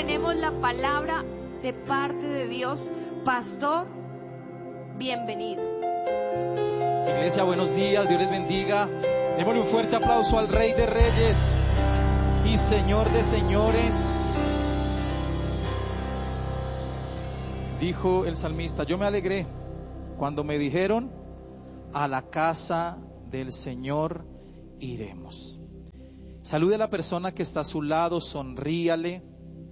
tenemos la palabra de parte de Dios. Pastor, bienvenido. Iglesia, buenos días, Dios les bendiga. Démosle un fuerte aplauso al Rey de Reyes y Señor de Señores. Dijo el salmista: yo me alegré cuando me dijeron, a la casa del Señor iremos. Salude a la persona que está a su lado, sonríale.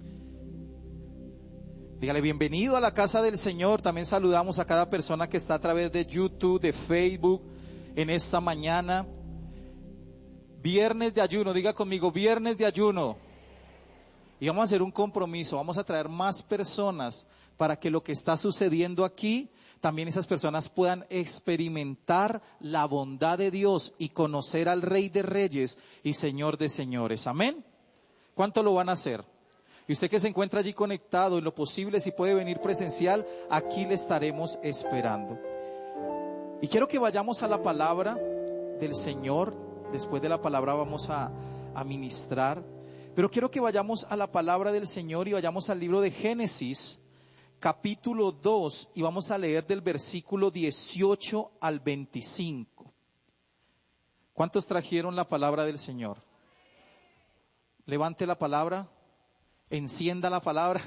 Dígale: bienvenido a la casa del Señor. También saludamos a cada persona que está a través de YouTube, de Facebook, en esta mañana. Viernes de ayuno, diga conmigo, viernes de ayuno. Y vamos a hacer un compromiso, vamos a traer más personas para que lo que está sucediendo aquí, también esas personas puedan experimentar la bondad de Dios y conocer al Rey de Reyes y Señor de Señores. Amén. ¿Cuánto lo van a hacer? Y usted que se encuentra allí conectado, en lo posible, si puede venir presencial, aquí le estaremos esperando. Y quiero que vayamos a la palabra del Señor. Después de la palabra vamos a ministrar. Pero quiero que vayamos a la palabra del Señor y vayamos al libro de Génesis, capítulo 2, y vamos a leer del versículo 18 al 25. ¿Cuántos trajeron la palabra del Señor? Levante la palabra, encienda la palabra.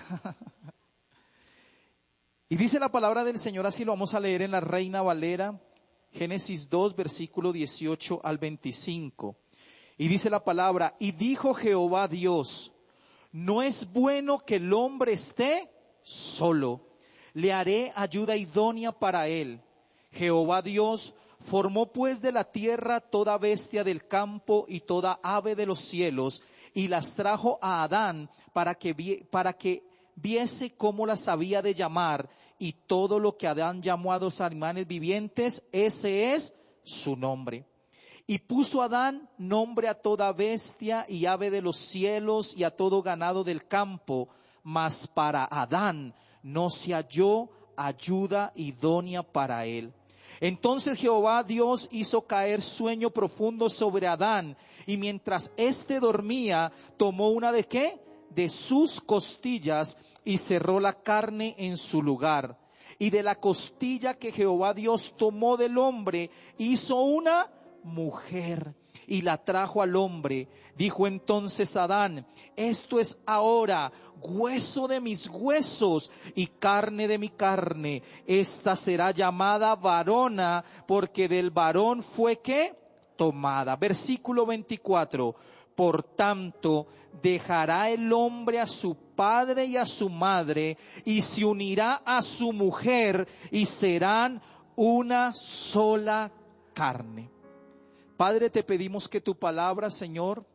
Y dice la palabra del Señor, así lo vamos a leer en la Reina Valera, Génesis 2, versículo 18 al 25. Y dice la palabra: y dijo Jehová Dios, no es bueno que el hombre esté solo, le haré ayuda idónea para él. Jehová Dios formó pues de la tierra toda bestia del campo y toda ave de los cielos, y las trajo a Adán para que viese cómo las había de llamar, y todo lo que Adán llamó a los animales vivientes, ese es su nombre. Y puso Adán nombre a toda bestia y ave de los cielos y a todo ganado del campo, mas para Adán no se halló ayuda idónea para él. Entonces Jehová Dios hizo caer sueño profundo sobre Adán, y mientras éste dormía, tomó una ¿de qué? De sus costillas y cerró la carne en su lugar. Y de la costilla que Jehová Dios tomó del hombre, hizo una mujer y la trajo al hombre. Dijo entonces Adán: esto es ahora hueso de mis huesos y carne de mi carne. Esta será llamada varona, porque del varón fue ¿qué? Tomada. Versículo 24. Por tanto, dejará el hombre a su padre y a su madre, y se unirá a su mujer, y serán una sola carne. Padre, te pedimos que tu palabra, Señor,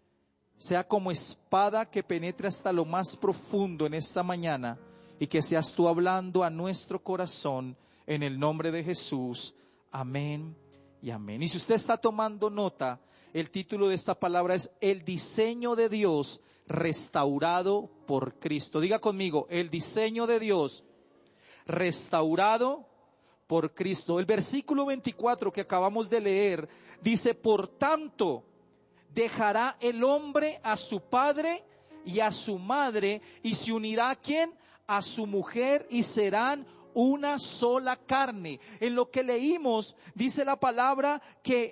sea como espada que penetre hasta lo más profundo en esta mañana, y que seas tú hablando a nuestro corazón, en el nombre de Jesús. Amén y amén. Y si usted está tomando nota, el título de esta palabra es El diseño de Dios restaurado por Cristo. Diga conmigo: el diseño de Dios restaurado por Cristo. El versículo 24 que acabamos de leer dice: por tanto, dejará el hombre a su padre y a su madre, y se unirá ¿a quién? A su mujer, y serán una sola carne. En lo que leímos, dice la palabra que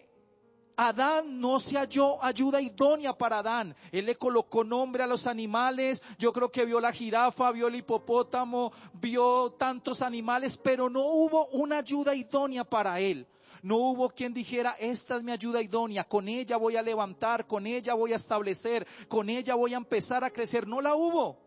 Adán no se halló ayuda idónea para Adán. Él le colocó nombre a los animales. Yo creo que vio la jirafa, vio el hipopótamo, vio tantos animales, pero no hubo una ayuda idónea para él. No hubo quien dijera: esta es mi ayuda idónea, con ella voy a levantar, con ella voy a establecer, con ella voy a empezar a crecer. No la hubo.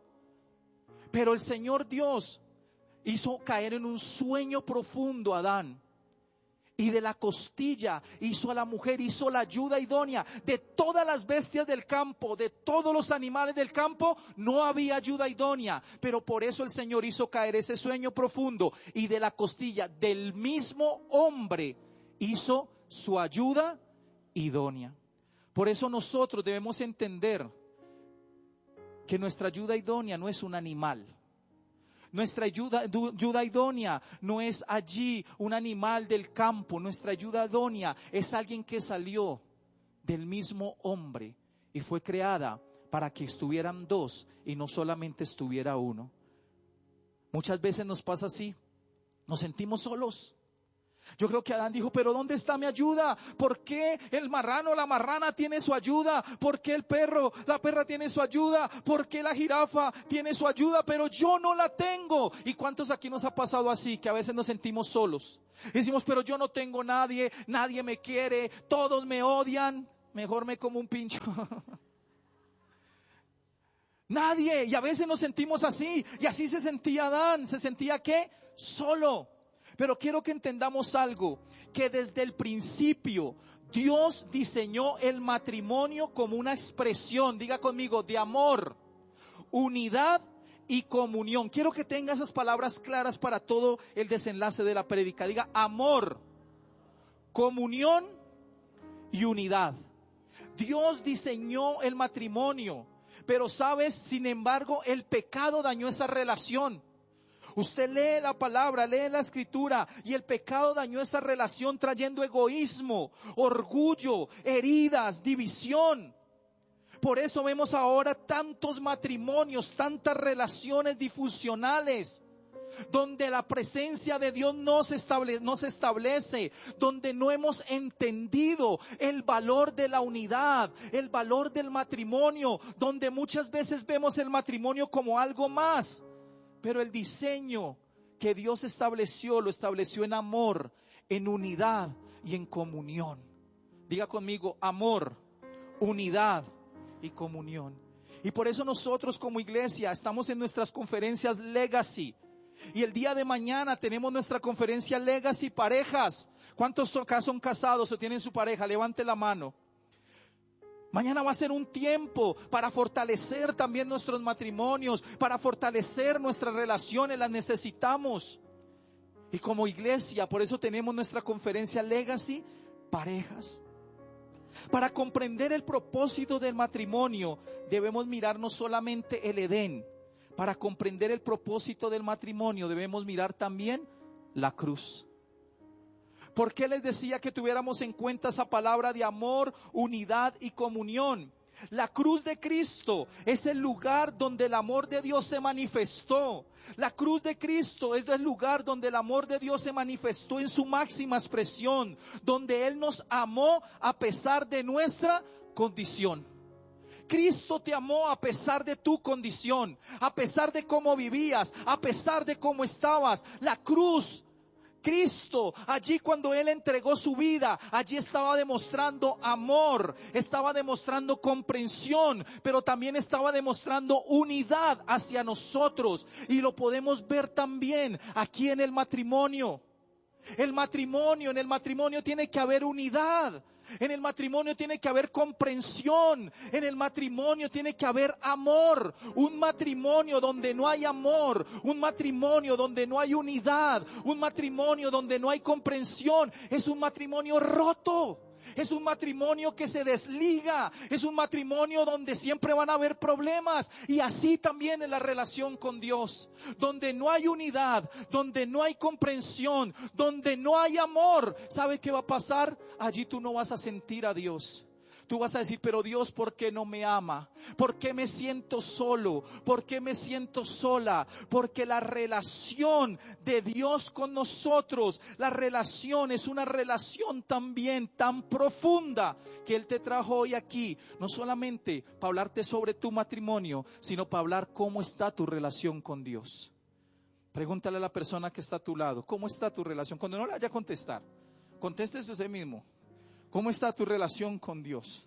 Pero el Señor Dios hizo caer en un sueño profundo a Adán. Y de la costilla hizo a la mujer, hizo la ayuda idónea. De todas las bestias del campo, de todos los animales del campo, no había ayuda idónea. Pero por eso el Señor hizo caer ese sueño profundo. Y de la costilla del mismo hombre hizo su ayuda idónea. Por eso nosotros debemos entender que nuestra ayuda idónea no es un animal. Nuestra ayuda idónea no es allí un animal del campo. Nuestra ayuda idónea es alguien que salió del mismo hombre y fue creada para que estuvieran dos y no solamente estuviera uno. Muchas veces nos pasa así, nos sentimos solos. Yo creo que Adán dijo, pero ¿dónde está mi ayuda? ¿Por qué el marrano, la marrana tiene su ayuda? ¿Por qué el perro, la perra tiene su ayuda? ¿Por qué la jirafa tiene su ayuda? Pero yo no la tengo. ¿Y cuántos aquí nos ha pasado así? Que a veces nos sentimos solos. Y decimos, pero yo no tengo nadie, nadie me quiere, todos me odian. Mejor me como un pincho. Nadie. Y a veces nos sentimos así. Y así se sentía Adán. ¿Se sentía qué? Solo. Pero quiero que entendamos algo, que desde el principio Dios diseñó el matrimonio como una expresión, diga conmigo, de amor, unidad y comunión. Quiero que tenga esas palabras claras para todo el desenlace de la prédica. Diga amor, comunión y unidad. Dios diseñó el matrimonio, pero sabes, sin embargo, el pecado dañó esa relación. Usted lee la palabra, lee la escritura y el pecado dañó esa relación trayendo egoísmo, orgullo, heridas, división. Por eso vemos ahora tantos matrimonios, tantas relaciones disfuncionales, donde la presencia de Dios no se establece, donde no hemos entendido el valor de la unidad, el valor del matrimonio, donde muchas veces vemos el matrimonio como algo más. Pero el diseño que Dios estableció, lo estableció en amor, en unidad y en comunión. Diga conmigo, amor, unidad y comunión. Y por eso nosotros como iglesia estamos en nuestras conferencias Legacy. Y el día de mañana tenemos nuestra conferencia Legacy Parejas. ¿Cuántos son casados o tienen su pareja? Levante la mano. Mañana va a ser un tiempo para fortalecer también nuestros matrimonios, para fortalecer nuestras relaciones, las necesitamos. Y como iglesia, por eso tenemos nuestra conferencia Legacy Parejas. Para comprender el propósito del matrimonio, debemos mirar no solamente el Edén. Para comprender el propósito del matrimonio, debemos mirar también la cruz. ¿Por qué les decía que tuviéramos en cuenta esa palabra de amor, unidad y comunión? La cruz de Cristo es el lugar donde el amor de Dios se manifestó. La cruz de Cristo es el lugar donde el amor de Dios se manifestó en su máxima expresión, donde Él nos amó a pesar de nuestra condición. Cristo te amó a pesar de tu condición, a pesar de cómo vivías, a pesar de cómo estabas. La cruz, Cristo, allí cuando Él entregó su vida, allí estaba demostrando amor, estaba demostrando comprensión, pero también estaba demostrando unidad hacia nosotros. Y lo podemos ver también aquí en el matrimonio. En el matrimonio tiene que haber unidad. En el matrimonio tiene que haber comprensión. En el matrimonio tiene que haber amor. Un matrimonio donde no hay amor, un matrimonio donde no hay unidad, un matrimonio donde no hay comprensión, es un matrimonio roto. Es un matrimonio que se desliga, es un matrimonio donde siempre van a haber problemas. Y así también en la relación con Dios, donde no hay unidad, donde no hay comprensión, donde no hay amor. ¿Sabe qué va a pasar? Allí tú no vas a sentir a Dios. Tú vas a decir, pero Dios, ¿por qué no me ama? ¿Por qué me siento solo? ¿Por qué me siento sola? Porque la relación de Dios con nosotros, la relación es una relación también tan profunda que Él te trajo hoy aquí, no solamente para hablarte sobre tu matrimonio, sino para hablar cómo está tu relación con Dios. Pregúntale a la persona que está a tu lado, ¿cómo está tu relación? Cuando no le haya contestar, contéstese usted mismo. ¿Cómo está tu relación con Dios?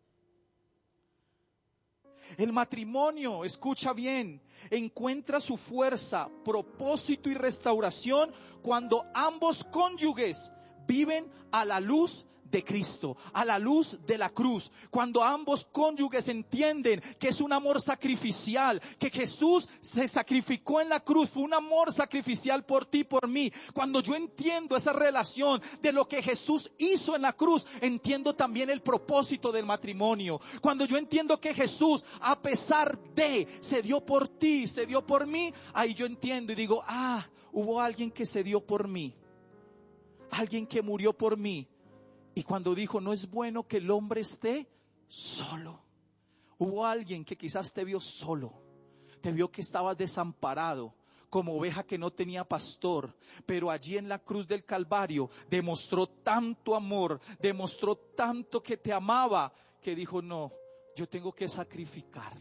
El matrimonio, escucha bien, encuentra su fuerza, propósito y restauración cuando ambos cónyuges viven a la luz de Cristo, a la luz de la cruz. Cuando ambos cónyuges entienden que es un amor sacrificial, que Jesús se sacrificó en la cruz, fue un amor sacrificial por ti y por mí. Cuando yo entiendo esa relación de lo que Jesús hizo en la cruz, entiendo también el propósito del matrimonio. Cuando yo entiendo que Jesús, a pesar de, se dio por ti, se dio por mí, ahí yo entiendo y digo, hubo alguien que se dio por mí, alguien que murió por mí. Y cuando dijo, no es bueno que el hombre esté solo. Hubo alguien que quizás te vio solo, te vio que estabas desamparado, como oveja que no tenía pastor, pero allí en la cruz del Calvario demostró tanto amor, demostró tanto que te amaba, que dijo, no, yo tengo que sacrificar.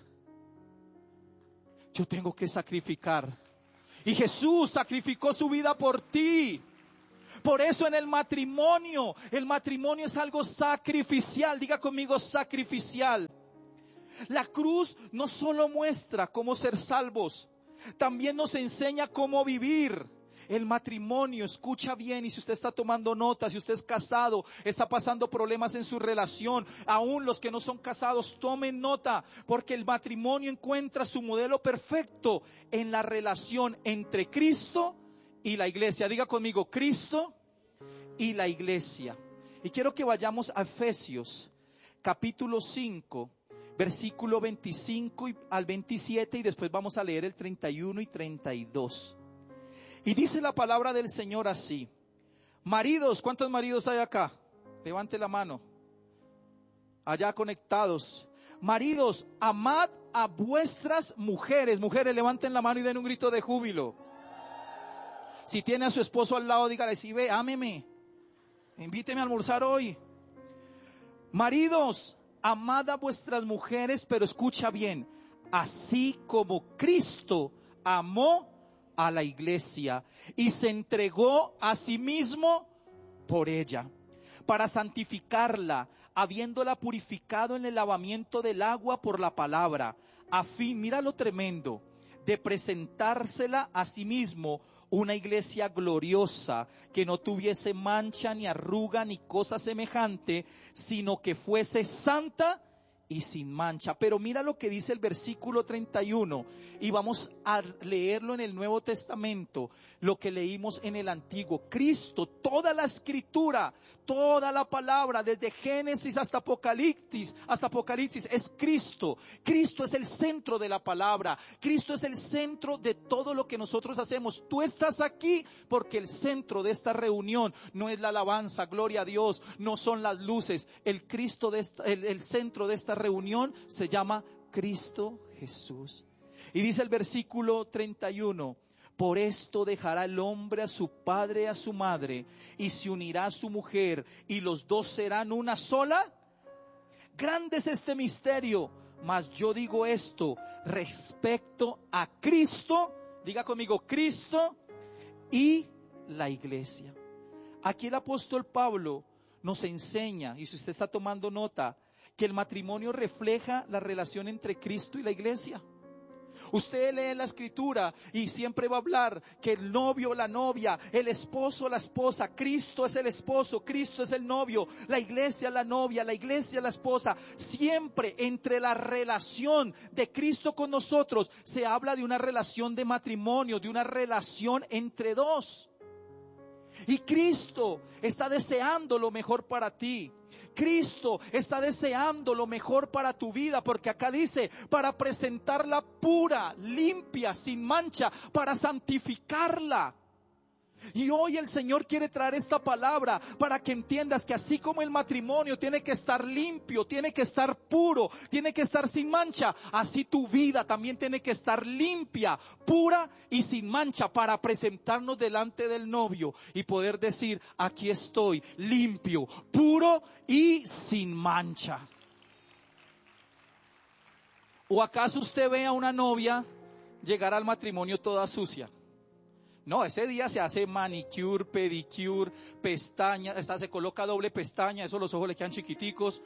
Yo tengo que sacrificar. Y Jesús sacrificó su vida por ti. Por eso en el matrimonio es algo sacrificial. Diga conmigo, sacrificial. La cruz no solo muestra cómo ser salvos, también nos enseña cómo vivir. El matrimonio, escucha bien, y si usted está tomando notas, si usted es casado, está pasando problemas en su relación, aún los que no son casados, tomen nota, porque el matrimonio encuentra su modelo perfecto en la relación entre Cristo y la iglesia. Diga conmigo, Cristo y la iglesia. Y quiero que vayamos a Efesios, capítulo 5, versículo 25 al 27, y después vamos a leer el 31 y 32. Y dice la palabra del Señor así: maridos, ¿cuántos maridos hay acá? Levante la mano. Allá conectados. Maridos, amad a vuestras mujeres. Mujeres, levanten la mano y den un grito de júbilo. Si tiene a su esposo al lado, dígale, si ve, ámeme. Invíteme a almorzar hoy. Maridos, amad a vuestras mujeres, pero escucha bien, así como Cristo amó a la iglesia y se entregó a sí mismo por ella, para santificarla, habiéndola purificado en el lavamiento del agua por la palabra, a fin, mira lo tremendo, de presentársela a sí mismo una iglesia gloriosa, que no tuviese mancha ni arruga ni cosa semejante, sino que fuese santa y sin mancha. Pero mira lo que dice el versículo 31, y vamos a leerlo en el Nuevo Testamento, lo que leímos en el Antiguo. Cristo, toda la escritura, toda la palabra, desde Génesis hasta Apocalipsis, es Cristo. Cristo es el centro de la palabra. Cristo es el centro de todo lo que nosotros hacemos. Tú estás aquí porque el centro de esta reunión no es la alabanza, gloria a Dios, no son las luces. El centro de esta reunión se llama Cristo Jesús. Y dice el versículo 31, por esto dejará el hombre a su padre y a su madre, y se unirá a su mujer, y los dos serán una sola. Grande es este misterio, mas yo digo esto respecto a Cristo, diga conmigo, Cristo y la iglesia. Aquí el apóstol Pablo nos enseña, y si usted está tomando nota, que el matrimonio refleja la relación entre Cristo y la iglesia. Usted lee la escritura y siempre va a hablar que el novio, la novia, el esposo, la esposa, Cristo es el esposo, Cristo es el novio, la iglesia, la novia, la iglesia, la esposa. Siempre entre la relación de Cristo con nosotros se habla de una relación de matrimonio, de una relación entre dos. Y Cristo está deseando lo mejor para ti. Cristo está deseando lo mejor para tu vida, porque acá dice, para presentarla pura, limpia, sin mancha, para santificarla. Y hoy el Señor quiere traer esta palabra para que entiendas que así como el matrimonio tiene que estar limpio, tiene que estar puro, tiene que estar sin mancha, así tu vida también tiene que estar limpia, pura y sin mancha, para presentarnos delante del novio y poder decir, aquí estoy, limpio, puro y sin mancha. ¿O acaso usted ve a una novia llegar al matrimonio toda sucia? No, ese día se hace manicure, pedicure, pestañas, hasta se coloca doble pestaña, eso los ojos le quedan chiquiticos.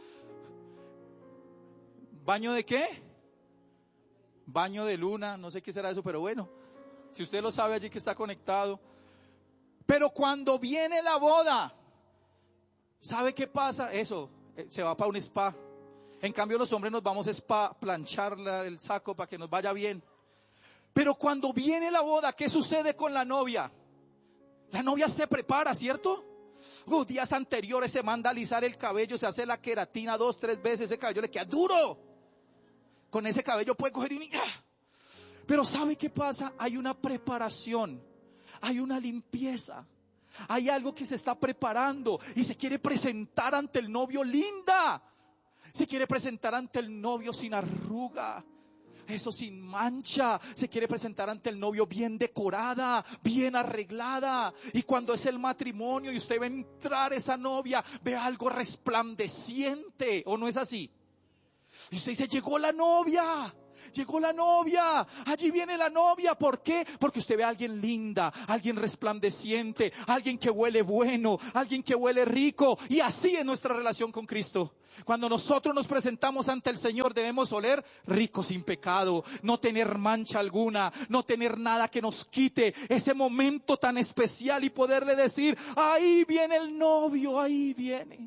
¿Baño de qué? Baño de luna, no sé qué será eso, pero bueno, si usted lo sabe allí que está conectado. Pero cuando viene la boda, ¿sabe qué pasa? Eso, se va para un spa. En cambio los hombres nos vamos a spa, planchar el saco para que nos vaya bien. Pero cuando viene la boda, ¿qué sucede con la novia? La novia se prepara, ¿cierto? Días anteriores se manda a alisar el cabello, se hace la queratina 2, 3 veces, ese cabello le queda duro. Con ese cabello puede coger y... Pero ¿sabe qué pasa? Hay una preparación, hay una limpieza, hay algo que se está preparando y se quiere presentar ante el novio linda. Se quiere presentar ante el novio sin arruga, eso sin mancha. Se quiere presentar ante el novio bien decorada, bien arreglada. Y cuando es el matrimonio y usted ve entrar esa novia, ve algo resplandeciente, ¿o no es así? Y usted dice, llegó la novia. Llegó la novia, allí viene la novia. ¿Por qué? Porque usted ve a alguien linda, alguien resplandeciente, alguien que huele bueno, alguien que huele rico. Y así es nuestra relación con Cristo. Cuando nosotros nos presentamos ante el Señor, debemos oler rico, sin pecado, no tener mancha alguna, no tener nada que nos quite ese momento tan especial y poderle decir, ahí viene el novio, ahí viene.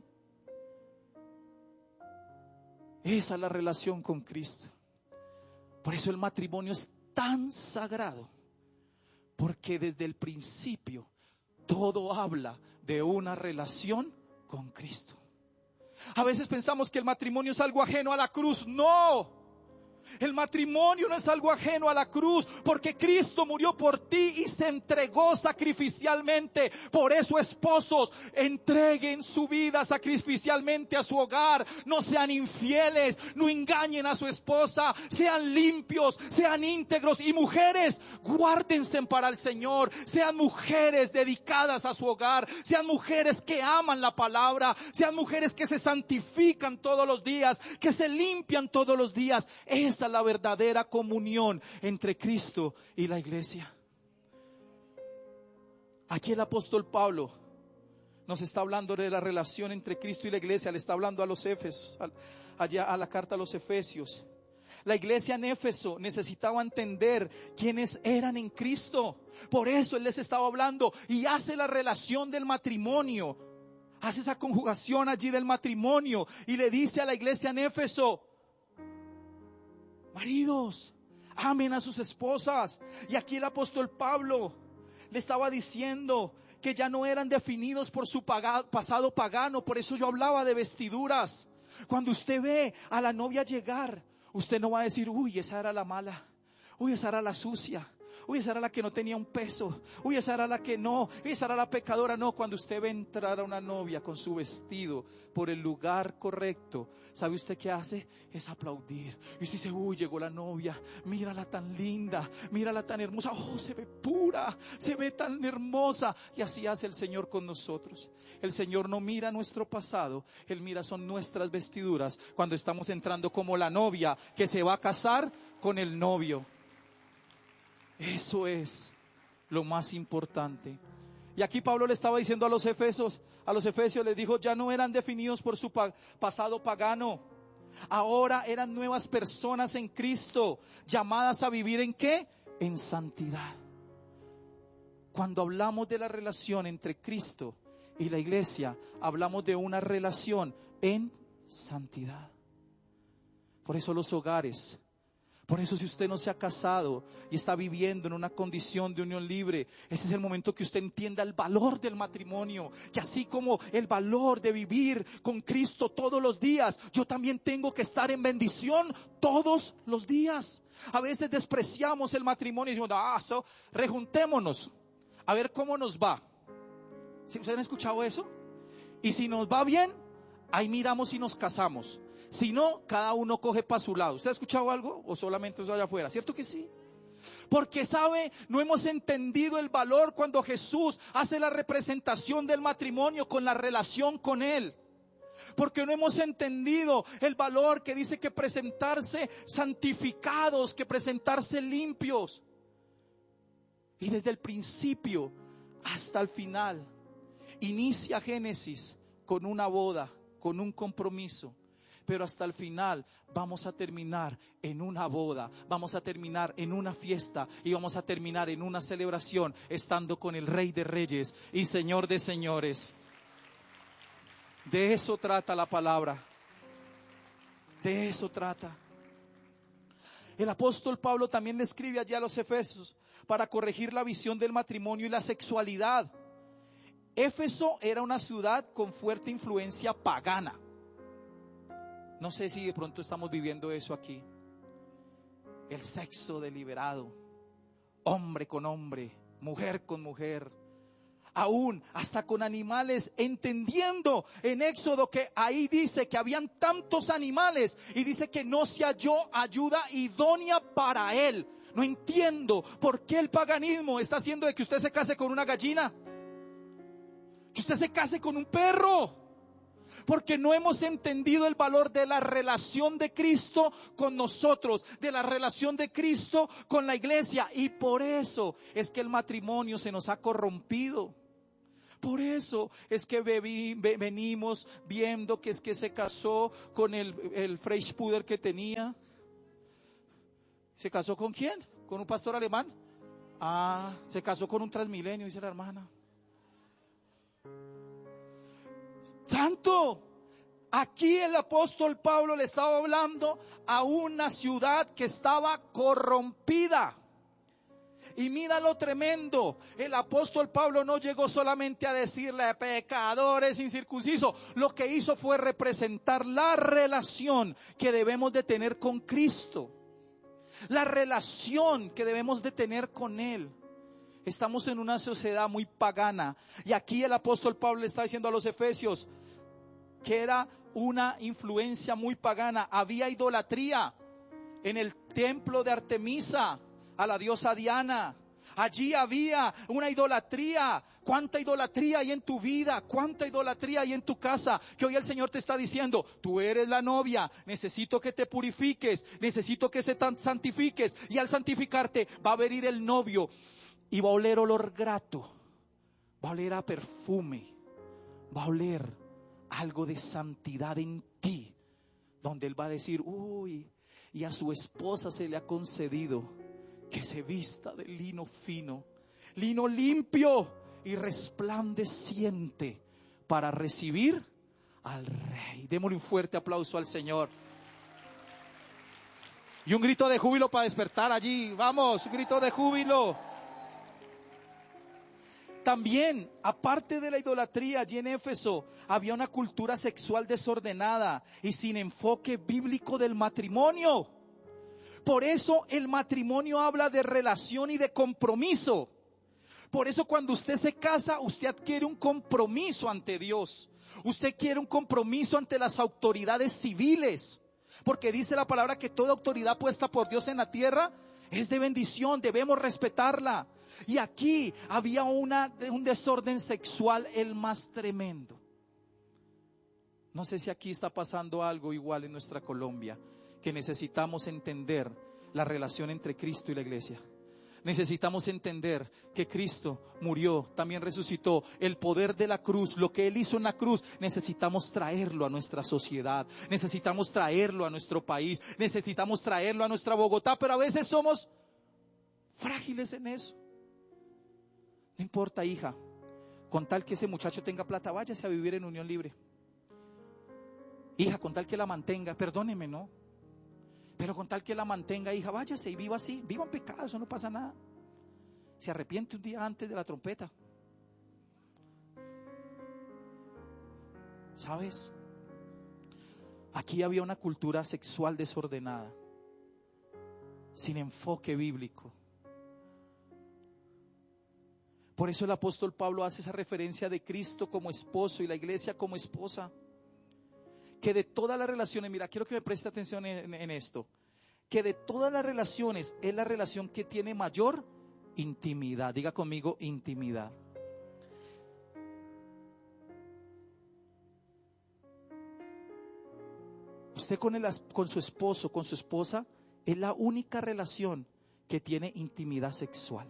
Esa es la relación con Cristo. Por eso el matrimonio es tan sagrado, porque desde el principio todo habla de una relación con Cristo. A veces pensamos que el matrimonio es algo ajeno a la cruz. ¡No! El matrimonio no es algo ajeno a la cruz, porque Cristo murió por ti y se entregó sacrificialmente. Por eso, esposos, entreguen su vida sacrificialmente a su hogar. No sean infieles, no engañen a su esposa, sean limpios, sean íntegros. Y mujeres, guárdense para el Señor. Sean mujeres dedicadas a su hogar, sean mujeres que aman la palabra, sean mujeres que se santifican todos los días, que se limpian todos los días. Esa es la verdadera comunión entre Cristo y la iglesia. Aquí el apóstol Pablo nos está hablando de la relación entre Cristo y la iglesia. Le está hablando a los Efesios, allá a la carta a los Efesios. La iglesia en Éfeso necesitaba entender quiénes eran en Cristo. Por eso él les estaba hablando y hace la relación del matrimonio. Hace esa conjugación allí del matrimonio y le dice a la iglesia en Éfeso: maridos, amen a sus esposas. Y aquí el apóstol Pablo le estaba diciendo que ya no eran definidos por su pasado pagano. Por eso yo hablaba de vestiduras. Cuando usted ve a la novia llegar, usted no va a decir, uy, esa era la mala, uy, esa era la sucia, uy, esa era la que no tenía un peso, uy, esa era la que no, esa era la pecadora. No, cuando usted ve entrar a una novia con su vestido por el lugar correcto, ¿sabe usted qué hace? Es aplaudir. Y usted dice, uy, llegó la novia, mírala tan linda, mírala tan hermosa, oh, se ve pura, se ve tan hermosa. Y así hace el Señor con nosotros. El Señor no mira nuestro pasado, Él mira son nuestras vestiduras cuando estamos entrando como la novia que se va a casar con el novio. Eso es lo más importante. Y aquí Pablo le estaba diciendo a los efesios les dijo, ya no eran definidos por su pasado pagano. Ahora eran nuevas personas en Cristo, llamadas a vivir ¿en qué? En santidad. Cuando hablamos de la relación entre Cristo y la iglesia, hablamos de una relación en santidad. Por eso los hogares, por eso si usted no se ha casado y está viviendo en una condición de unión libre, ese es el momento que usted entienda el valor del matrimonio. Que así como el valor de vivir con Cristo todos los días, yo también tengo que estar en bendición todos los días. A veces despreciamos el matrimonio y decimos, rejuntémonos, a ver cómo nos va. ¿Sí? ¿Ustedes han escuchado eso? Y si nos va bien, ahí miramos si nos casamos. Si no, cada uno coge para su lado. ¿Usted ha escuchado algo? ¿O solamente eso allá afuera? ¿Cierto que sí? Porque sabe, no hemos entendido el valor cuando Jesús hace la representación del matrimonio con la relación con Él. Porque no hemos entendido el valor que dice que presentarse santificados, que presentarse limpios. Y desde el principio hasta el final, inicia Génesis con una boda, con un compromiso. Pero hasta el final vamos a terminar en una boda, vamos a terminar en una fiesta y vamos a terminar en una celebración estando con el Rey de Reyes y Señor de Señores. De eso trata la palabra, de eso trata. El apóstol Pablo también le escribe allá a los Efesios para corregir la visión del matrimonio y la sexualidad. Éfeso era una ciudad con fuerte influencia pagana. No sé si de pronto estamos viviendo eso aquí. El sexo deliberado, hombre con hombre, mujer con mujer. aún hasta con animales, entendiendo en Éxodo que ahí dice que habían tantos animales y dice que no se halló ayuda idónea para él. No entiendo por qué el paganismo está haciendo de que usted se case con una gallina, que usted se case con un perro. Porque no hemos entendido el valor de la relación de Cristo con nosotros, de la relación de Cristo con la iglesia. Y por eso es que el matrimonio se nos ha corrompido. Por eso es que venimos viendo que es que se casó con el Freispuder que tenía. ¿Se casó con quién? ¿Con un pastor alemán? Se casó con un Transmilenio, dice la hermana. Santo, aquí el apóstol Pablo le estaba hablando a una ciudad que estaba corrompida. Y mira lo tremendo, el apóstol Pablo no llegó solamente a decirle pecadores incircuncisos, lo que hizo fue representar la relación que debemos de tener con Cristo, la relación que debemos de tener con Él. Estamos en una sociedad muy pagana y aquí el apóstol Pablo le está diciendo a los efesios que era una influencia muy pagana. Había idolatría en el templo de Artemisa, a la diosa Diana. Allí había una idolatría. ¿Cuánta idolatría hay en tu vida? ¿Cuánta idolatría hay en tu casa? Que hoy el Señor te está diciendo, tú eres la novia, necesito que te purifiques, necesito que te santifiques. Y al santificarte va a venir el novio y va a oler olor grato, va a oler a perfume, va a oler algo de santidad en ti, donde Él va a decir, uy, y a su esposa se le ha concedido que se vista de lino fino, lino limpio y resplandeciente para recibir al Rey. Démosle un fuerte aplauso al Señor. Y un grito de júbilo para despertar allí. Vamos, un grito de júbilo. También, aparte de la idolatría, allí en Éfeso había una cultura sexual desordenada y sin enfoque bíblico del matrimonio. Por eso el matrimonio habla de relación y de compromiso. Por eso cuando usted se casa, usted adquiere un compromiso ante Dios. Usted quiere un compromiso ante las autoridades civiles. Porque dice la palabra que toda autoridad puesta por Dios en la tierra es de bendición, debemos respetarla. Y aquí había un desorden sexual el más tremendo. No sé si aquí está pasando algo igual en nuestra Colombia, que necesitamos entender la relación entre Cristo y la iglesia. Necesitamos entender que Cristo murió, también resucitó, el poder de la cruz, lo que Él hizo en la cruz, necesitamos traerlo a nuestra sociedad, necesitamos traerlo a nuestro país, necesitamos traerlo a nuestra Bogotá, pero a veces somos frágiles en eso. No importa, hija, con tal que ese muchacho tenga plata, váyase a vivir en unión libre. Hija, con tal que la mantenga, perdóneme, ¿no? Pero con tal que la mantenga, hija, váyase y viva así, viva en pecado, eso no pasa nada. Se arrepiente un día antes de la trompeta. ¿Sabes? Aquí había una cultura sexual desordenada, sin enfoque bíblico. Por eso el apóstol Pablo hace esa referencia de Cristo como esposo y la iglesia como esposa. Que de todas las relaciones, mira, quiero que me preste atención en esto, que de todas las relaciones es la relación que tiene mayor intimidad. Diga conmigo, intimidad. Usted con su esposo, con su esposa, es la única relación que tiene intimidad sexual,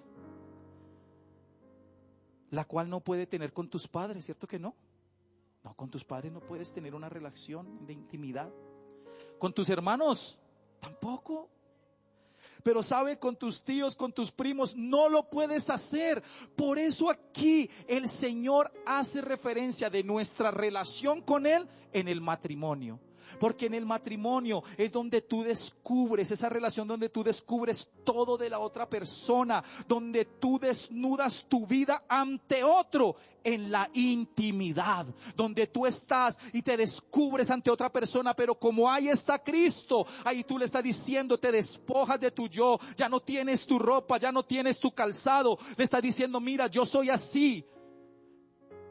la cual no puede tener con tus padres, ¿cierto que no? No, con tus padres no puedes tener una relación de intimidad. Con tus hermanos, tampoco. Pero sabe, con tus tíos, con tus primos, no lo puedes hacer. Por eso aquí el Señor hace referencia de nuestra relación con Él en el matrimonio. Porque en el matrimonio es donde tú descubres, esa relación donde tú descubres todo de la otra persona, donde tú desnudas tu vida ante otro en la intimidad, donde tú estás y te descubres ante otra persona, pero como ahí está Cristo, ahí tú le estás diciendo, te despojas de tu yo, ya no tienes tu ropa, ya no tienes tu calzado, le estás diciendo, mira, yo soy así.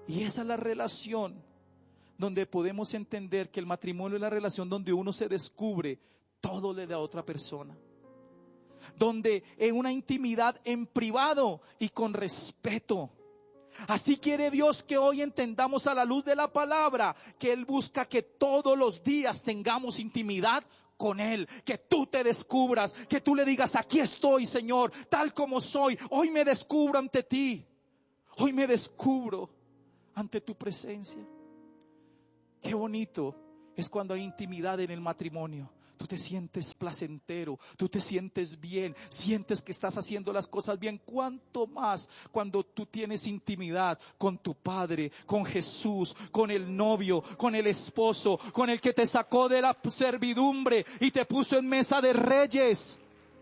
Y esa es la relación donde podemos entender que el matrimonio es la relación donde uno se descubre todo de la otra persona. Donde en una intimidad en privado y con respeto. Así quiere Dios que hoy entendamos a la luz de la palabra que Él busca que todos los días tengamos intimidad con Él, que tú te descubras, que tú le digas: aquí estoy, Señor, tal como soy, hoy me descubro ante ti, hoy me descubro ante tu presencia. Qué bonito es cuando hay intimidad en el matrimonio. Tú te sientes placentero, tú te sientes bien, sientes que estás haciendo las cosas bien. ¿Cuánto más cuando tú tienes intimidad con tu Padre, con Jesús, con el novio, con el esposo, con el que te sacó de la servidumbre y te puso en mesa de reyes?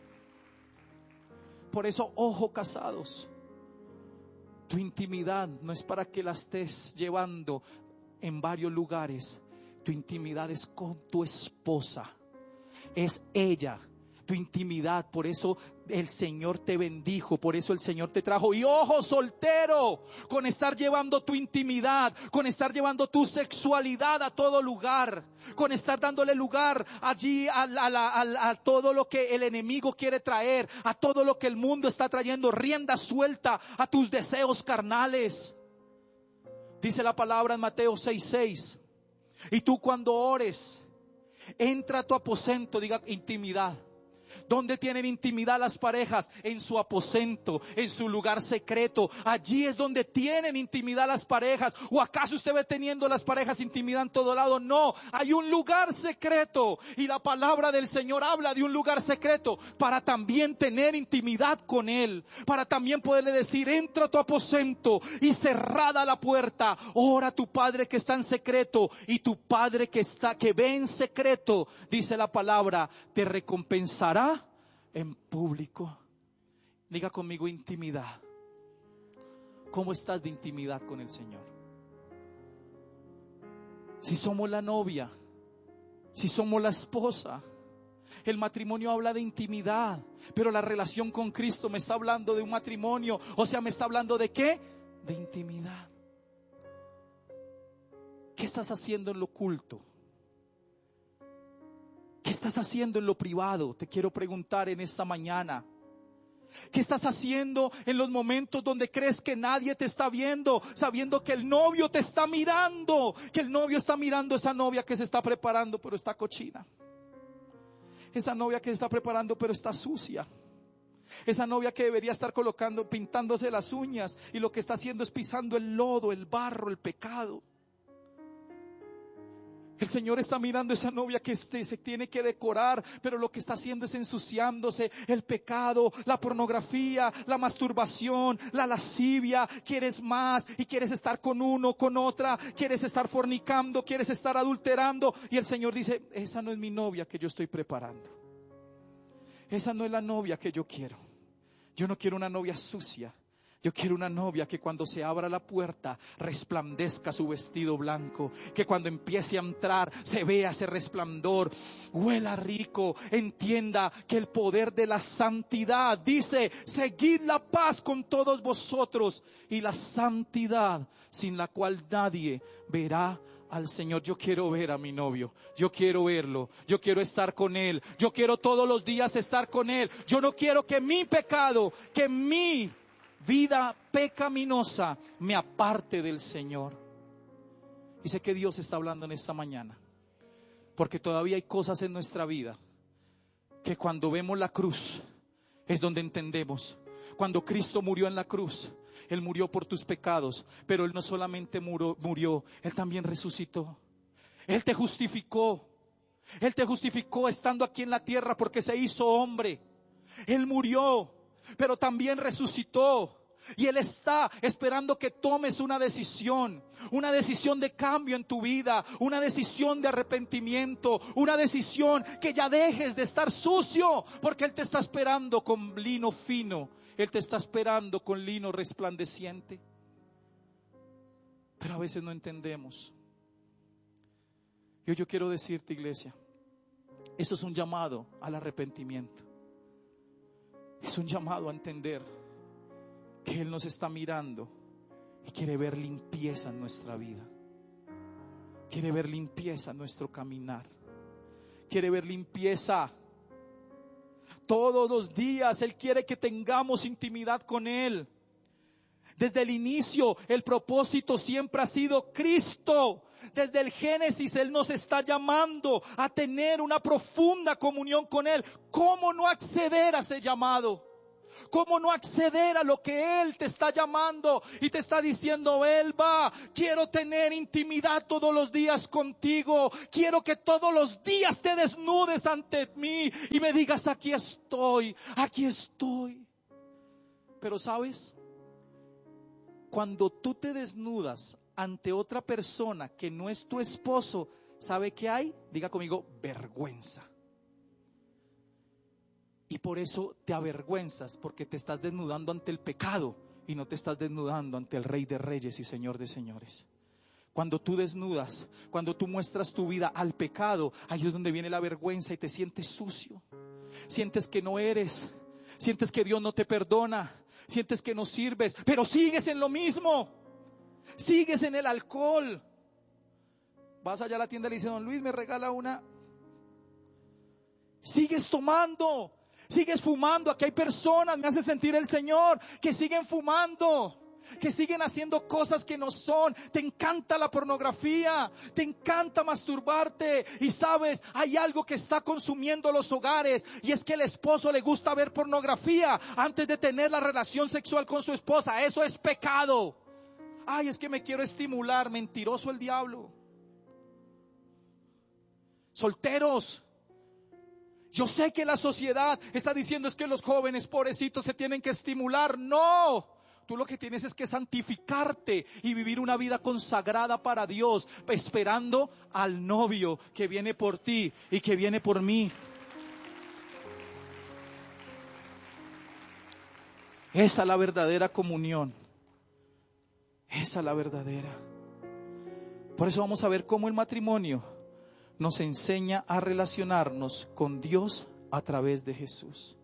Por eso, ojo, casados, tu intimidad no es para que la estés llevando en varios lugares. Tu intimidad es con tu esposa. Es ella, tu intimidad. Por eso el Señor te bendijo, por eso el Señor te trajo. Y ojo, soltero, con estar llevando tu intimidad, con estar llevando tu sexualidad a todo lugar, con estar dándole lugar allí a todo lo que el enemigo quiere traer, a todo lo que el mundo está trayendo, rienda suelta a tus deseos carnales. Dice la palabra en Mateo 6:6. Y tú cuando ores, entra a tu aposento, diga intimidad. ¿Dónde tienen intimidad las parejas? En su aposento, en su lugar secreto. Allí es donde tienen intimidad las parejas. ¿O acaso usted ve teniendo las parejas intimidad en todo lado? No, hay un lugar secreto. Y la palabra del Señor habla de un lugar secreto para también tener intimidad con Él. Para también poderle decir: entra a tu aposento y cerrada la puerta, ora a tu Padre que está en secreto, y tu Padre que ve en secreto, dice la palabra, te recompensará en público. Diga conmigo: intimidad. ¿Cómo estás de intimidad con el Señor? Si somos la novia, si somos la esposa, el matrimonio habla de intimidad, pero la relación con Cristo me está hablando de un matrimonio. O sea, me está hablando ¿de qué? De intimidad. ¿Qué estás haciendo en lo oculto? ¿Qué estás haciendo en lo privado? Te quiero preguntar en esta mañana. ¿Qué estás haciendo en los momentos donde crees que nadie te está viendo, sabiendo que el novio te está mirando, que el novio está mirando a esa novia que se está preparando pero está cochina? Esa novia que se está preparando pero está sucia. Esa novia que debería estar pintándose las uñas, y lo que está haciendo es pisando el lodo, el barro, el pecado. El Señor está mirando a esa novia que se tiene que decorar, pero lo que está haciendo es ensuciándose. El pecado, la pornografía, la masturbación, la lascivia. Quieres más y quieres estar con uno, con otra. Quieres estar fornicando, quieres estar adulterando. Y el Señor dice: esa no es mi novia que yo estoy preparando. Esa no es la novia que yo quiero. Yo no quiero una novia sucia. Yo quiero una novia que cuando se abra la puerta resplandezca su vestido blanco, que cuando empiece a entrar se vea ese resplandor, huela rico, entienda que el poder de la santidad dice: seguid la paz con todos vosotros, y la santidad sin la cual nadie verá al Señor. Yo quiero ver a mi novio, yo quiero verlo, yo quiero estar con Él, yo quiero todos los días estar con Él. Yo no quiero que mi pecado, que mi vida pecaminosa me aparte del Señor. Y sé que Dios está hablando en esta mañana, porque todavía hay cosas en nuestra vida que cuando vemos la cruz es donde entendemos. Cuando Cristo murió en la cruz, Él murió por tus pecados, pero Él no solamente murió, Él también resucitó. Él te justificó. Él te justificó estando aquí en la tierra porque se hizo hombre. Él murió, pero también resucitó. Y Él está esperando que tomes una decisión de cambio en tu vida, una decisión de arrepentimiento, una decisión que ya dejes de estar sucio, porque Él te está esperando con lino fino, Él te está esperando con lino resplandeciente. Pero a veces no entendemos. Yo quiero decirte, iglesia, eso es un llamado al arrepentimiento. Es un llamado a entender que Él nos está mirando y quiere ver limpieza en nuestra vida. Quiere ver limpieza en nuestro caminar. Quiere ver limpieza. Todos los días Él quiere que tengamos intimidad con Él. Desde el inicio, el propósito siempre ha sido Cristo. Desde el Génesis, Él nos está llamando a tener una profunda comunión con Él. ¿Cómo no acceder a ese llamado? ¿Cómo no acceder a lo que Él te está llamando y te está diciendo? Elba, quiero tener intimidad todos los días contigo. Quiero que todos los días te desnudes ante mí y me digas, aquí estoy, aquí estoy. Pero ¿sabes? Cuando tú te desnudas ante otra persona que no es tu esposo, ¿sabe qué hay? Diga conmigo, vergüenza. Y por eso te avergüenzas, porque te estás desnudando ante el pecado y no te estás desnudando ante el Rey de Reyes y Señor de Señores. Cuando tú desnudas, cuando tú muestras tu vida al pecado, ahí es donde viene la vergüenza y te sientes sucio. Sientes que no eres, sientes que Dios no te perdona, sientes que no sirves, pero sigues en lo mismo. Sigues en el alcohol. Vas allá a la tienda y le dices, don Luis, me regala una. Sigues tomando, sigues fumando. Aquí hay personas, me hace sentir el Señor, que siguen fumando, que siguen haciendo cosas que no son. Te encanta la pornografía, te encanta masturbarte. Y sabes, hay algo que está consumiendo los hogares, y es que el esposo le gusta ver pornografía antes de tener la relación sexual con su esposa. Eso es pecado. Ay, es que me quiero estimular. Mentiroso el diablo. Solteros, yo sé que la sociedad está diciendo es que los jóvenes pobrecitos se tienen que estimular. No, tú lo que tienes es que santificarte y vivir una vida consagrada para Dios, esperando al novio que viene por ti y que viene por mí. Esa es la verdadera comunión. Esa es la verdadera. Por eso vamos a ver cómo el matrimonio nos enseña a relacionarnos con Dios a través de Jesús.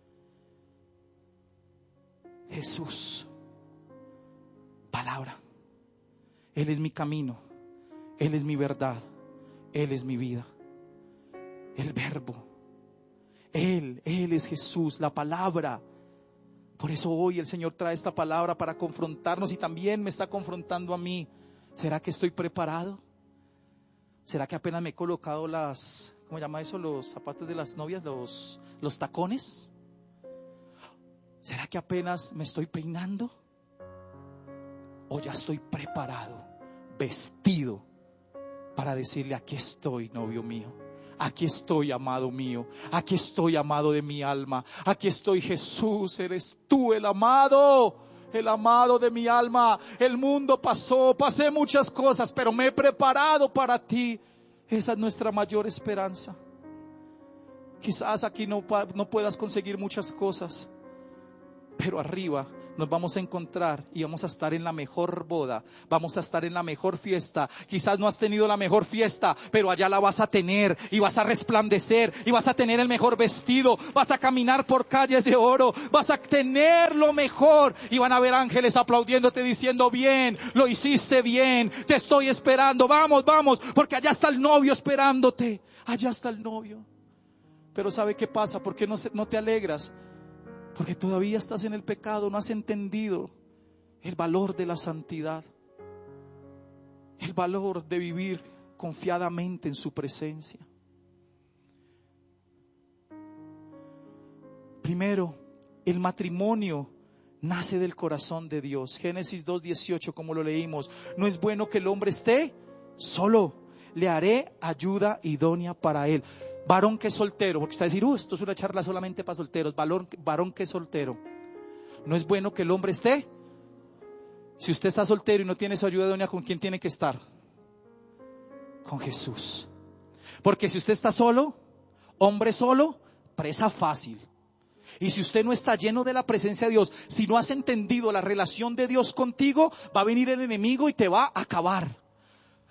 Jesús, palabra. Él es mi camino, Él es mi verdad, Él es mi vida. El verbo, Él es Jesús, la palabra. Por eso hoy el Señor trae esta palabra para confrontarnos y también me está confrontando a mí. ¿Será que estoy preparado? ¿Será que apenas me he colocado ¿cómo se llama eso? Los zapatos de las novias, los tacones. ¿Será que apenas me estoy peinando? ¿O ya estoy preparado, vestido para decirle, aquí estoy, novio mío? Aquí estoy, amado mío. Aquí estoy, amado de mi alma. Aquí estoy, Jesús. Eres tú el amado de mi alma. El mundo pasé muchas cosas, pero me he preparado para ti. Esa es nuestra mayor esperanza. Quizás aquí no puedas conseguir muchas cosas, pero arriba nos vamos a encontrar y vamos a estar en la mejor boda, vamos a estar en la mejor fiesta. Quizás no has tenido la mejor fiesta, pero allá la vas a tener y vas a resplandecer y vas a tener el mejor vestido, vas a caminar por calles de oro, vas a tener lo mejor y van a haber ángeles aplaudiéndote diciendo, bien, lo hiciste bien, te estoy esperando, vamos, porque allá está el novio esperándote, allá está el novio. Pero ¿sabe qué pasa? ¿Por qué no te alegras? Porque todavía estás en el pecado, no has entendido el valor de la santidad, el valor de vivir confiadamente en su presencia. Primero, el matrimonio nace del corazón de Dios. Génesis 2:18, como lo leímos, no es bueno que el hombre esté solo, le haré ayuda idónea para él. Varón que es soltero, porque usted va a decir, esto es una charla solamente para solteros. Varón que es soltero, no es bueno que el hombre esté. Si usted está soltero y no tiene su ayuda idónea, ¿con quién tiene que estar? Con Jesús. Porque si usted está solo, hombre solo, presa fácil. Y si usted no está lleno de la presencia de Dios, si no has entendido la relación de Dios contigo, va a venir el enemigo y te va a acabar.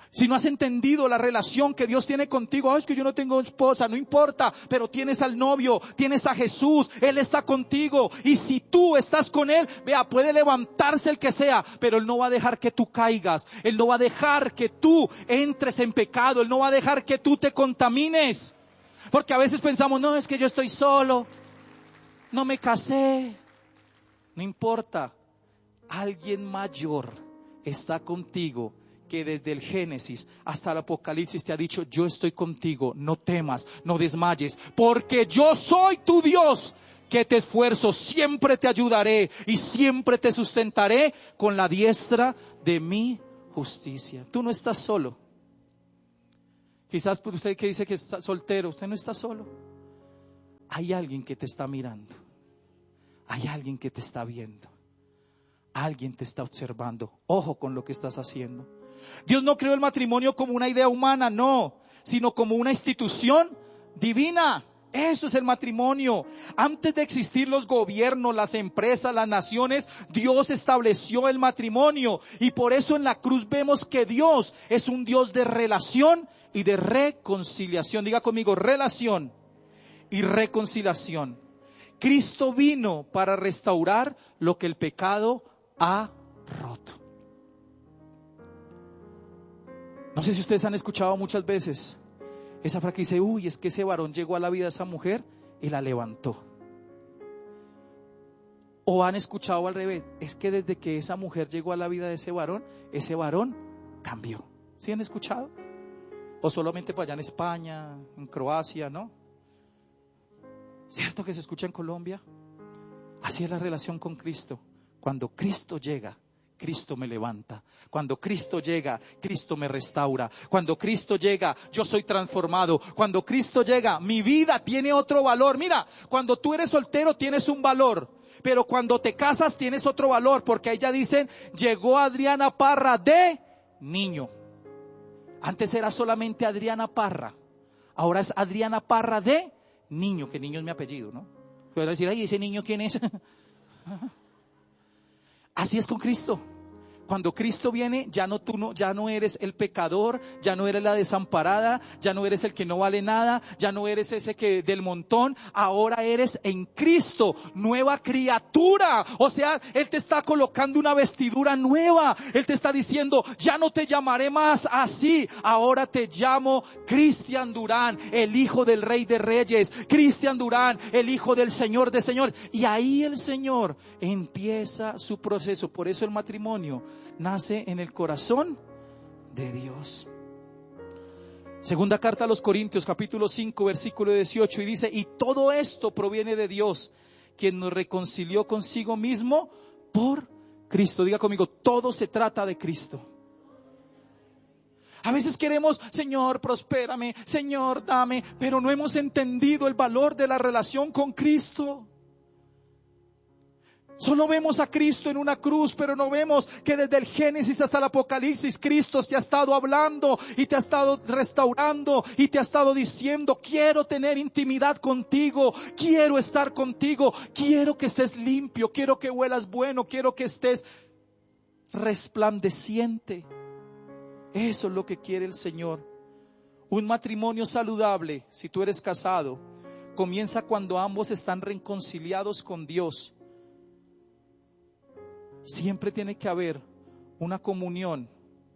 Si no has entendido la relación que Dios tiene contigo, es que yo no tengo esposa, no importa, pero tienes al novio, tienes a Jesús, Él está contigo. Y si tú estás con Él, vea, puede levantarse el que sea, pero Él no va a dejar que tú caigas, Él no va a dejar que tú entres en pecado, Él no va a dejar que tú te contamines. Porque a veces pensamos, no, es que yo estoy solo, no me casé. No importa, alguien mayor está contigo, que desde el Génesis hasta el Apocalipsis te ha dicho, yo estoy contigo, no temas, no desmayes, porque yo soy tu Dios, que te esfuerzo, siempre te ayudaré y siempre te sustentaré con la diestra de mi justicia. Tú no estás solo. Quizás por usted que dice que está soltero, usted no está solo. Hay alguien que te está mirando, hay alguien que te está viendo, alguien te está observando. Ojo con lo que estás haciendo. Dios no creó el matrimonio como una idea humana, no, sino como una institución divina. Eso es el matrimonio. Antes de existir los gobiernos, las empresas, las naciones, Dios estableció el matrimonio. Y por eso en la cruz vemos que Dios es un Dios de relación y de reconciliación. Diga conmigo, relación y reconciliación. Cristo vino para restaurar lo que el pecado ha roto. No sé si ustedes han escuchado muchas veces esa frase que dice, uy, es que ese varón llegó a la vida de esa mujer y la levantó. O han escuchado al revés, es que desde que esa mujer llegó a la vida de ese varón cambió. ¿Sí han escuchado? O solamente para allá en España, en Croacia, ¿no? ¿Cierto que se escucha en Colombia? Así es la relación con Cristo. Cuando Cristo llega, Cristo me levanta. Cuando Cristo llega, Cristo me restaura. Cuando Cristo llega, yo soy transformado. Cuando Cristo llega, mi vida tiene otro valor. Mira, cuando tú eres soltero tienes un valor, pero cuando te casas tienes otro valor, porque ahí ya dicen, llegó Adriana Parra de niño. Antes era solamente Adriana Parra, ahora es Adriana Parra de niño, que niño es mi apellido, ¿no? Pero decir, ay, ¿ese niño quién es? Así es con Cristo. Cuando Cristo viene, ya no eres el pecador, ya no eres la desamparada, ya no eres el que no vale nada, ya no eres ese que del montón, ahora eres en Cristo, nueva criatura. O sea, Él te está colocando una vestidura nueva. Él te está diciendo, ya no te llamaré más así, ahora te llamo Cristian Durán, el hijo del Rey de Reyes, Cristian Durán, el hijo del Señor de Señores. Y ahí el Señor empieza su proceso. Por eso el matrimonio nace en el corazón de Dios. Segunda carta a los Corintios, capítulo 5, versículo 18, y dice, y todo esto proviene de Dios, quien nos reconcilió consigo mismo por Cristo. Diga conmigo, todo se trata de Cristo. A veces queremos, Señor, prospérame, Señor, dame, pero no hemos entendido el valor de la relación con Cristo. Solo vemos a Cristo en una cruz, pero no vemos que desde el Génesis hasta el Apocalipsis Cristo te ha estado hablando y te ha estado restaurando y te ha estado diciendo, quiero tener intimidad contigo, quiero estar contigo, quiero que estés limpio, quiero que huelas bueno, quiero que estés resplandeciente. Eso es lo que quiere el Señor. Un matrimonio saludable, si tú eres casado, comienza cuando ambos están reconciliados con Dios. Siempre tiene que haber una comunión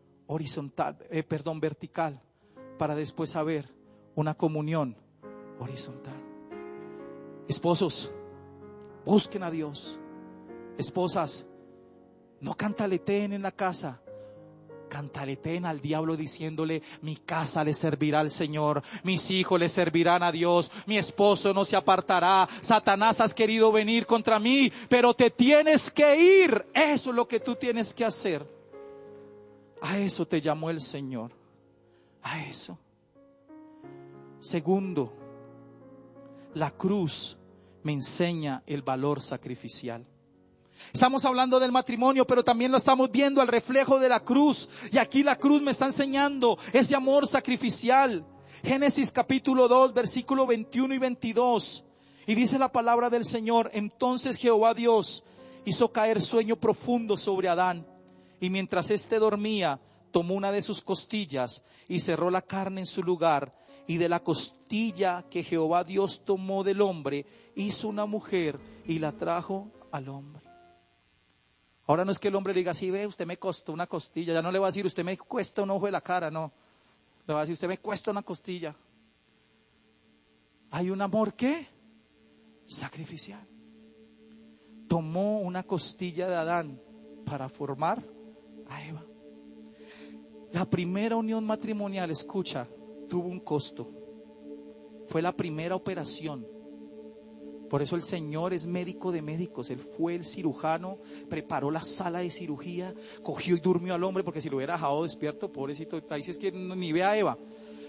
vertical, para después haber una comunión horizontal. Esposos, busquen a Dios. Esposas, no cantaleteen en la casa, cantaleteen al diablo diciéndole, mi casa le servirá al Señor, mis hijos le servirán a Dios, mi esposo no se apartará, Satanás has querido venir contra mí, pero te tienes que ir. Eso es lo que tú tienes que hacer. A eso te llamó el Señor, a eso. Segundo, la cruz me enseña el valor sacrificial. Estamos hablando del matrimonio, pero también lo estamos viendo al reflejo de la cruz. Y aquí la cruz me está enseñando ese amor sacrificial. Génesis capítulo 2, versículo 21 y 22. Y dice la palabra del Señor, entonces Jehová Dios hizo caer sueño profundo sobre Adán. Y mientras éste dormía, tomó una de sus costillas y cerró la carne en su lugar, y de la costilla que Jehová Dios tomó del hombre, hizo una mujer y la trajo al hombre. Ahora no es que el hombre le diga, sí, ve, usted me costó una costilla. Ya no le va a decir, usted me cuesta un ojo de la cara, no. Le va a decir, usted me cuesta una costilla. Hay un amor, ¿qué? Sacrificial. Tomó una costilla de Adán para formar a Eva. La primera unión matrimonial, escucha, tuvo un costo. Fue la primera operación. Por eso el Señor es médico de médicos. Él fue el cirujano, preparó la sala de cirugía, cogió y durmió al hombre, porque si lo hubiera dejado despierto, pobrecito, ahí sí es que ni ve a Eva.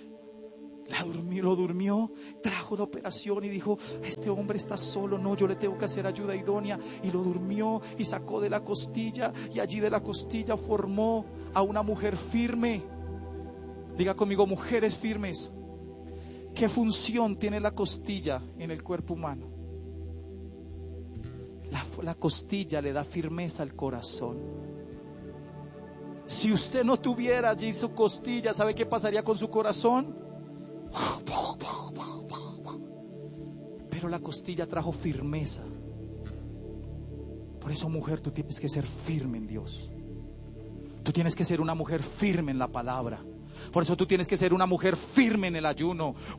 Lo durmió, trajo la operación y dijo, este hombre está solo, no, yo le tengo que hacer ayuda idónea. Y lo durmió y sacó de la costilla, y allí de la costilla formó a una mujer firme. Diga conmigo, mujeres firmes. ¿Qué función tiene la costilla en el cuerpo humano? La costilla le da firmeza al corazón. Si usted no tuviera allí su costilla, ¿sabe qué pasaría con su corazón? Pero la costilla trajo firmeza. Por eso, mujer, tú tienes que ser firme en Dios. Tú tienes que ser una mujer firme en la palabra. Por eso tú tienes que ser una mujer firme en el ayuno.